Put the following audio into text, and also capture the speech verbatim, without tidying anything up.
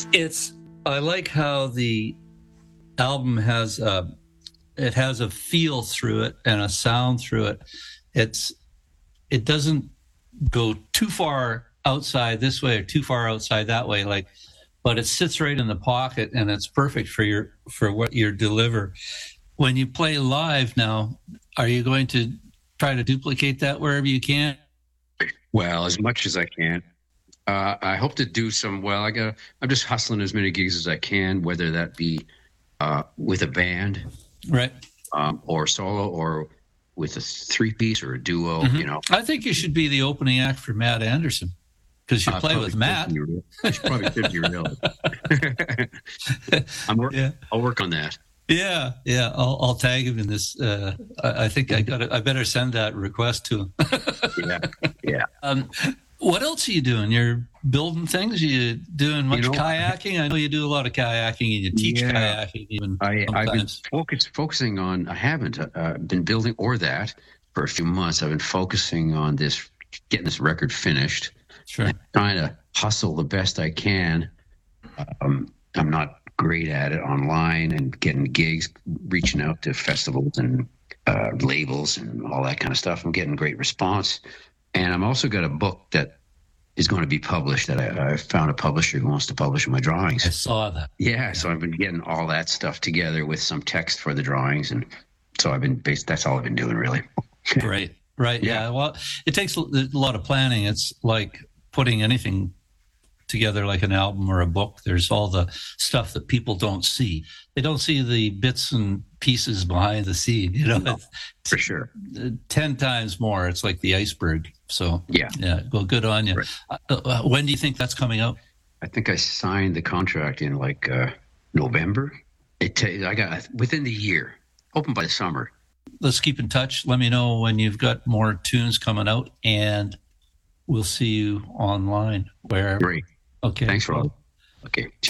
It's, I like how the album has a, it has a feel through it and a sound through it. It's, it doesn't go too far outside this way or too far outside that way, like, but it sits right in the pocket and it's perfect for your, for what you deliver. When you play live now, are you going to try to duplicate that wherever you can? Well, as much as I can. Uh, I hope to do some, well, I got, I'm just hustling as many gigs as I can, whether that be uh, with a band, right, um, or solo, or with a three-piece or a duo, mm-hmm. you know. I think you should be the opening act for Matt Anderson, because you uh, play with Matt. I probably should be real. I'm wor- yeah. I'll work on that. Yeah, yeah. I'll, I'll tag him in this. Uh, I, I think I got. I better send that request to him. yeah, yeah. Um, what else are you doing? You're building things. Are you doing much you know, kayaking? I know you do a lot of kayaking, and you teach yeah, kayaking even. I, I've been focus, focusing on. I haven't uh, been building or that for a few months. I've been focusing on this, getting this record finished. Sure. And trying to hustle the best I can. Um, I'm not great at it online and getting gigs, reaching out to festivals and uh, labels and all that kind of stuff. I'm getting great response. And I'm also got a book that is going to be published that I, I found a publisher who wants to publish my drawings. I saw that. Yeah, yeah. So I've been getting all that stuff together with some text for the drawings. And so I've been based, that's all I've been doing really. Right. Right. Yeah. yeah. Well, it takes a lot of planning. It's like putting anything together like an album or a book. There's all the stuff that people don't see. They don't see the bits and pieces behind the scene, you know. No, for sure. Ten times more. It's like the iceberg. So yeah, yeah. Well, good on you. Right. Uh, when do you think that's coming out? I think I signed the contract in like uh, November. It t- I got within the year, open by the summer. Let's keep in touch. Let me know when you've got more tunes coming out, and we'll see you online. Wherever. Great. Okay. Thanks, Rob. Okay.